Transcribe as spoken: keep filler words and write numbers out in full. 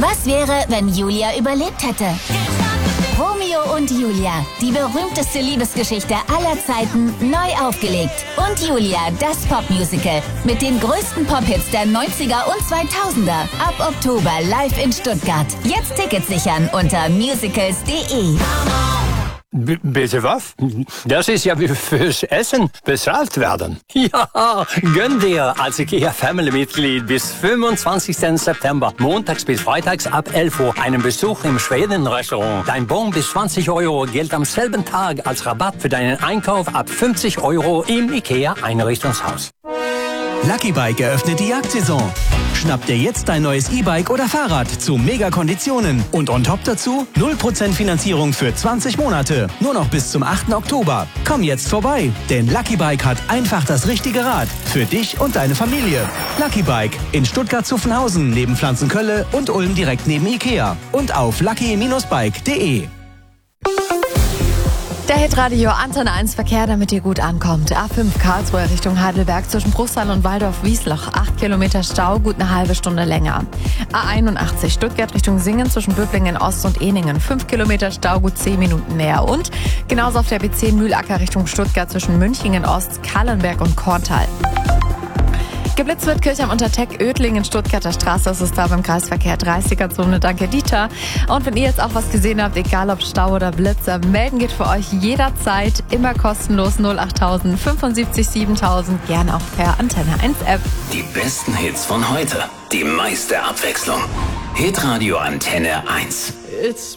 Was wäre, wenn Julia überlebt hätte? Romeo und Julia, die berühmteste Liebesgeschichte aller Zeiten, neu aufgelegt. Und Julia, das Popmusical mit den größten Pop-Hits der neunziger und zweitausender. Ab Oktober live in Stuttgart. Jetzt Tickets sichern unter musicals punkt de. B- bitte was? Das ist ja wie fürs Essen bezahlt werden. Ja, gönn dir als IKEA Family-Mitglied bis fünfundzwanzigsten September, montags bis freitags ab elf Uhr, einen Besuch im Schweden-Restaurant. Dein Bon bis zwanzig Euro gilt am selben Tag als Rabatt für deinen Einkauf ab fünfzig Euro im IKEA Einrichtungshaus. Lucky Bike eröffnet die Jagdsaison. Schnapp dir jetzt dein neues E-Bike oder Fahrrad zu Mega-Konditionen. Und on top dazu null Prozent Finanzierung für zwanzig Monate. Nur noch bis zum achten Oktober. Komm jetzt vorbei, denn Lucky Bike hat einfach das richtige Rad. Für dich und deine Familie. Lucky Bike in Stuttgart-Zuffenhausen neben Pflanzenkölle und Ulm direkt neben Ikea. Und auf lucky Bindestrich bike punkt de. Der Hitradio Antenne eins Verkehr, damit ihr gut ankommt. A fünf Karlsruhe Richtung Heidelberg zwischen Bruchsal und Waldorf-Wiesloch. acht Kilometer Stau, gut eine halbe Stunde länger. A einundachtzig Stuttgart Richtung Singen zwischen Böblingen Ost und Ehningen. fünf Kilometer Stau, gut zehn Minuten mehr. Und genauso auf der B zehn Mühlacker Richtung Stuttgart zwischen Münchingen Ost, Kallenberg und Korntal. Geblitzt wird Kirchheim unter Teck, Oedlingen, Stuttgarter Straße. Das ist da beim Kreisverkehr dreißiger-Zone. Danke, Dieter. Und wenn ihr jetzt auch was gesehen habt, egal ob Stau oder Blitzer, melden geht für euch jederzeit, immer kostenlos null achttausend fünfundsiebzig siebentausend, gerne auch per Antenne eins App. Die besten Hits von heute, die meiste Abwechslung. Hitradio Antenne eins. It's